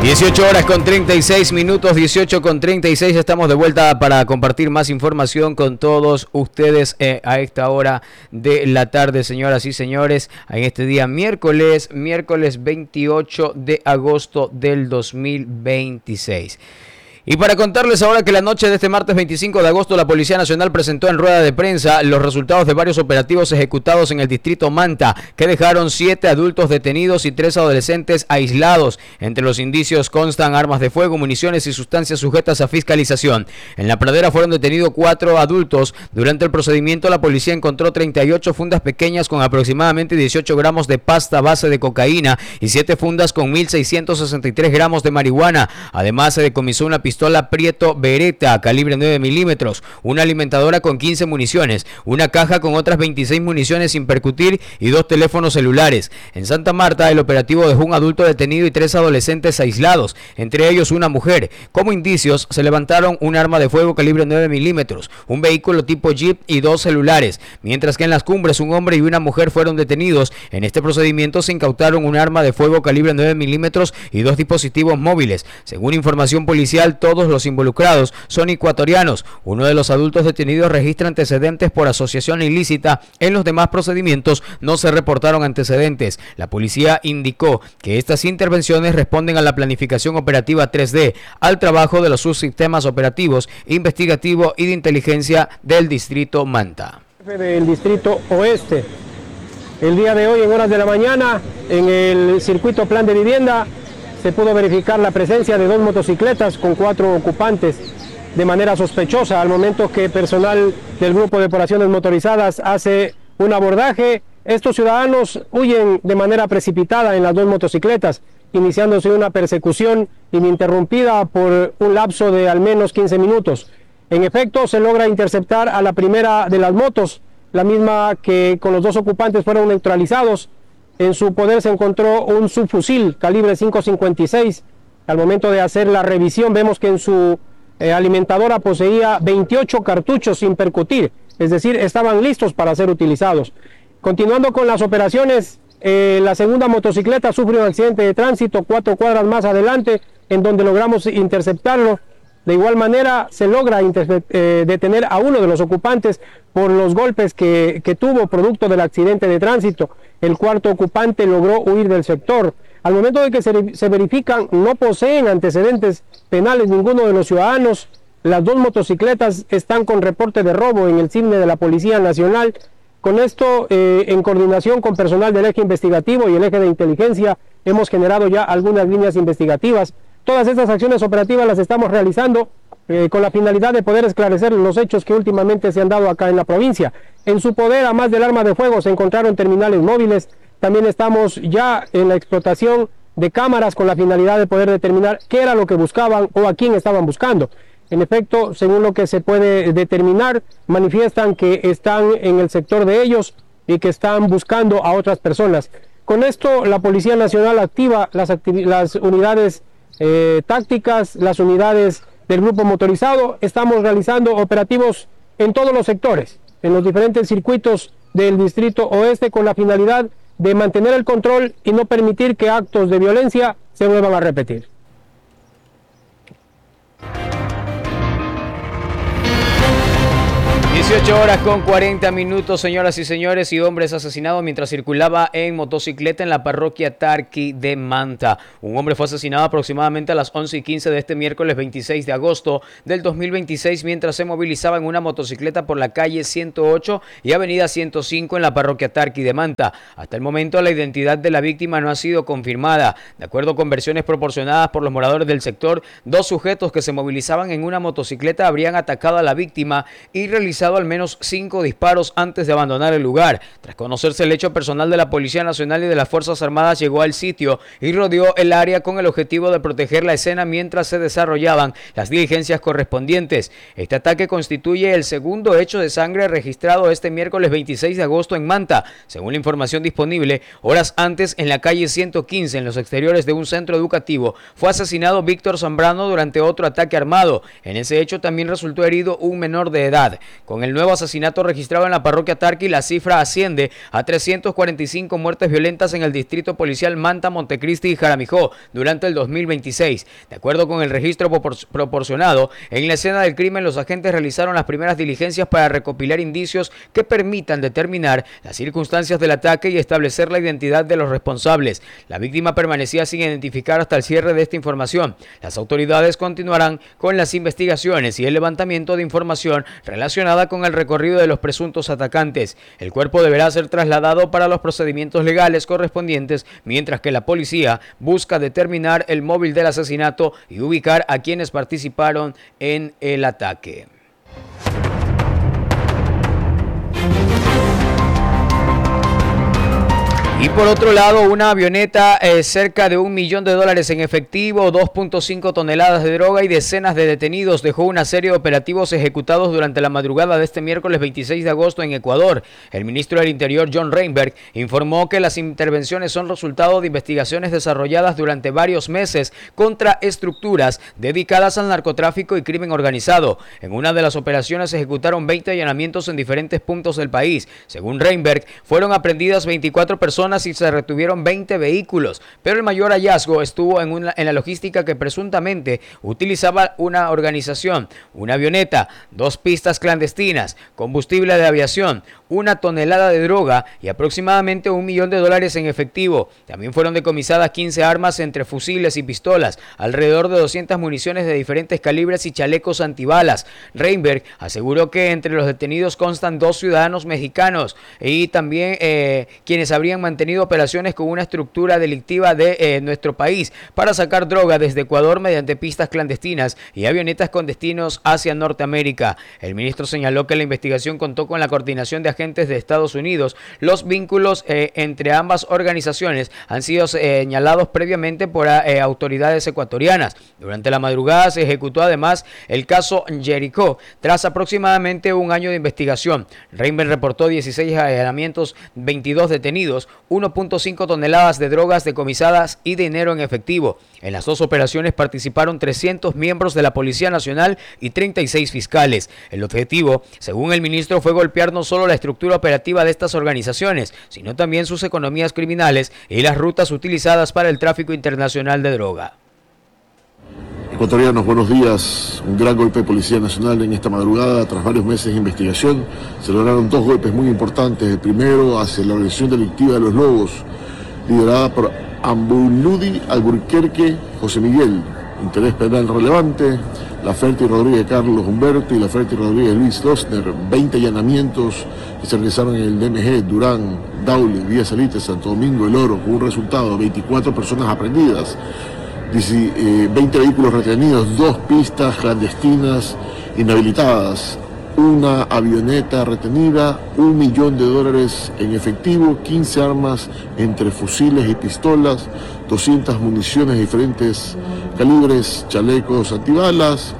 18 horas con 36 minutos, 18 con 36, estamos de vuelta para compartir más información con todos ustedes a esta hora de la tarde, señoras y señores, en este día miércoles 28 de agosto del 2026. Y para contarles ahora que la noche de este martes 25 de agosto la Policía Nacional presentó en rueda de prensa los resultados de varios operativos ejecutados en el distrito Manta, que dejaron 7 adultos detenidos y 3 adolescentes aislados. Entre los indicios constan armas de fuego, municiones y sustancias sujetas a fiscalización. En la pradera fueron detenidos 4 adultos. Durante el procedimiento la policía encontró 38 fundas pequeñas con aproximadamente 18 gramos de pasta base de cocaína y 7 fundas con 1.663 gramos de marihuana. Además se decomisó una pistola Prieto Beretta calibre 9 milímetros, una alimentadora con 15 municiones, una caja con otras 26 municiones sin percutir y 2 teléfonos celulares. En Santa Marta el operativo dejó un adulto detenido y 3 adolescentes aislados, entre ellos una mujer. Como indicios se levantaron un arma de fuego calibre 9 milímetros, un vehículo tipo Jeep y 2 celulares, mientras que en Las Cumbres un hombre y una mujer fueron detenidos. En este procedimiento se incautaron un arma de fuego calibre 9 milímetros y 2 dispositivos móviles. Según información policial, todos los involucrados son ecuatorianos. Uno de los adultos detenidos registra antecedentes por asociación ilícita. En los demás procedimientos no se reportaron antecedentes. La policía indicó que estas intervenciones responden a la planificación operativa 3D, al trabajo de los subsistemas operativos, investigativo y de inteligencia del distrito Manta. Del distrito Oeste. El día de hoy, en horas de la mañana, en el circuito Plan de Vivienda, se pudo verificar la presencia de 2 motocicletas con 4 ocupantes de manera sospechosa. Al momento que personal del Grupo de Operaciones Motorizadas hace un abordaje, estos ciudadanos huyen de manera precipitada en las 2 motocicletas, iniciándose una persecución ininterrumpida por un lapso de al menos 15 minutos. En efecto, se logra interceptar a la primera de las motos, la misma que con los 2 ocupantes fueron neutralizados. En su poder se encontró un subfusil calibre 5.56. Al momento de hacer la revisión vemos que en su alimentadora poseía 28 cartuchos sin percutir, es decir, estaban listos para ser utilizados. Continuando con las operaciones, la segunda motocicleta sufrió un accidente de tránsito 4 cuadras más adelante, en donde logramos interceptarlo. De igual manera se logra detener a uno de los ocupantes por los golpes que tuvo producto del accidente de tránsito. El cuarto ocupante logró huir del sector. Al momento de que se verifican, no poseen antecedentes penales ninguno de los ciudadanos. Las 2 motocicletas están con reporte de robo en el CIMNE de la Policía Nacional. Con esto, en coordinación con personal del eje investigativo y el eje de inteligencia, hemos generado ya algunas líneas investigativas. Todas estas acciones operativas las estamos realizando con la finalidad de poder esclarecer los hechos que últimamente se han dado acá en la provincia. En su poder, además del arma de fuego, se encontraron terminales móviles. También estamos ya en la explotación de cámaras con la finalidad de poder determinar qué era lo que buscaban o a quién estaban buscando. En efecto, según lo que se puede determinar, manifiestan que están en el sector de ellos y que están buscando a otras personas. Con esto, la Policía Nacional activa las unidades tácticas, las unidades del grupo motorizado. Estamos realizando operativos en todos los sectores, en los diferentes circuitos del distrito oeste, con la finalidad de mantener el control y no permitir que actos de violencia se vuelvan a repetir. 18 horas con 40 minutos, señoras y señores, y hombre es asesinado mientras circulaba en motocicleta en la parroquia Tarqui de Manta. Un hombre fue asesinado aproximadamente a las 11:15 de este miércoles 26 de agosto del 2026 mientras se movilizaba en una motocicleta por la calle 108 y avenida 105 en la parroquia Tarqui de Manta. Hasta el momento la identidad de la víctima no ha sido confirmada. De acuerdo con versiones proporcionadas por los moradores del sector, 2 sujetos que se movilizaban en una motocicleta habrían atacado a la víctima y realizado al menos 5 disparos antes de abandonar el lugar. Tras conocerse el hecho, personal de la Policía Nacional y de las Fuerzas Armadas llegó al sitio y rodeó el área con el objetivo de proteger la escena mientras se desarrollaban las diligencias correspondientes. Este ataque constituye el segundo hecho de sangre registrado este miércoles 26 de agosto en Manta. Según la información disponible, horas antes en la calle 115, en los exteriores de un centro educativo, fue asesinado Víctor Zambrano durante otro ataque armado. En ese hecho también resultó herido un menor de edad. Con Con el nuevo asesinato registrado en la parroquia Tarqui, la cifra asciende a 345 muertes violentas en el distrito policial Manta, Montecristi y Jaramijó durante el 2026. De acuerdo con el registro proporcionado, en la escena del crimen los agentes realizaron las primeras diligencias para recopilar indicios que permitan determinar las circunstancias del ataque y establecer la identidad de los responsables. La víctima permanecía sin identificar hasta el cierre de esta información. Las autoridades continuarán con las investigaciones y el levantamiento de información relacionada con el recorrido de los presuntos atacantes. El cuerpo deberá ser trasladado para los procedimientos legales correspondientes, mientras que la policía busca determinar el móvil del asesinato y ubicar a quienes participaron en el ataque. Y por otro lado, una avioneta, cerca de $1 millón en efectivo, 2.5 toneladas de droga y decenas de detenidos dejó una serie de operativos ejecutados durante la madrugada de este miércoles 26 de agosto en Ecuador. El ministro del Interior, John Reinberg, informó que las intervenciones son resultado de investigaciones desarrolladas durante varios meses contra estructuras dedicadas al narcotráfico y crimen organizado. En una de las operaciones se ejecutaron 20 allanamientos en diferentes puntos del país. Según Reinberg, fueron aprehendidas 24 personas y se retuvieron 20 vehículos, pero el mayor hallazgo estuvo en la logística que presuntamente utilizaba una organización: una avioneta, 2 pistas clandestinas, combustible de aviación, 1 tonelada de droga y aproximadamente $1 millón en efectivo. También fueron decomisadas 15 armas entre fusiles y pistolas, alrededor de 200 municiones de diferentes calibres y chalecos antibalas. Reinberg aseguró que entre los detenidos constan 2 ciudadanos mexicanos y también quienes habrían mantenido operaciones con una estructura delictiva de nuestro país para sacar droga desde Ecuador mediante pistas clandestinas y avionetas con destinos hacia Norteamérica. El ministro señaló que la investigación contó con la coordinación de agentes de Estados Unidos. Los vínculos entre ambas organizaciones han sido señalados previamente por autoridades ecuatorianas. Durante la madrugada se ejecutó además el caso Jericó, tras aproximadamente 1 año de investigación. Reinberg reportó 16 allanamientos, 22 detenidos, 1.5 toneladas de drogas decomisadas y dinero en efectivo. En las 2 operaciones participaron 300 miembros de la Policía Nacional y 36 fiscales. El objetivo, según el ministro, fue golpear no solo la estructura operativa de estas organizaciones, sino también sus economías criminales y las rutas utilizadas para el tráfico internacional de droga. Ecuatorianos, buenos días. Un gran golpe de Policía Nacional en esta madrugada. Tras varios meses de investigación, se lograron 2 golpes muy importantes. El primero hacia la organización delictiva de Los Lobos, liderada por Ambuludi Alburquerque José Miguel, interés penal relevante. Laferti Rodríguez Carlos Humberto y Laferti Rodríguez Luis Losner. 20 allanamientos que se realizaron en el DMG, Durán, Daule, Villa Salite, Santo Domingo, El Oro, con un resultado: 24 personas aprehendidas, 20 vehículos retenidos, 2 pistas clandestinas inhabilitadas, 1 avioneta retenida, $1 millón en efectivo, 15 armas entre fusiles y pistolas, 200 municiones de diferentes calibres, chalecos antibalas,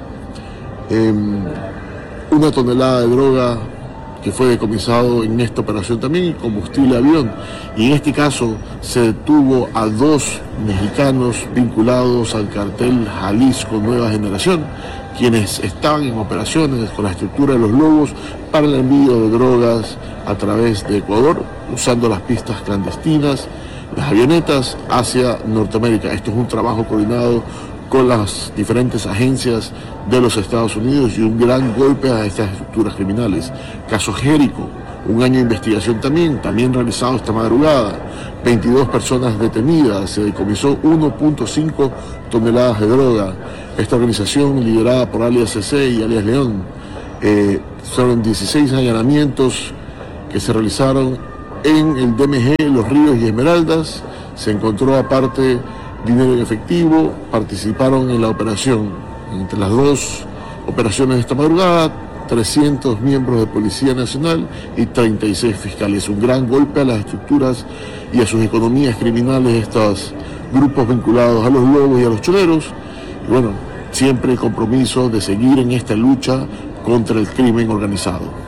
1 tonelada de droga que fue decomisado en esta operación también, y combustible de avión. Y en este caso se detuvo a 2 mexicanos vinculados al cartel Jalisco Nueva Generación, quienes estaban en operaciones con la estructura de Los Lobos para el envío de drogas a través de Ecuador, usando las pistas clandestinas, las avionetas hacia Norteamérica. Esto es un trabajo coordinado con las diferentes agencias de los Estados Unidos y un gran golpe a estas estructuras criminales. Caso Jericó, 1 año de investigación también realizado esta madrugada. 22 personas detenidas, se decomisó 1.5 toneladas de droga. Esta organización, liderada por alias CC y alias León, fueron 16 allanamientos que se realizaron en el DMG Los Ríos y Esmeraldas. Se encontró aparte dinero en efectivo. Participaron en la operación, entre las 2 operaciones de esta madrugada, 300 miembros de Policía Nacional y 36 fiscales. Un gran golpe a las estructuras y a sus economías criminales de estos grupos vinculados a los lobos y a los choleros. Y bueno, siempre el compromiso de seguir en esta lucha contra el crimen organizado.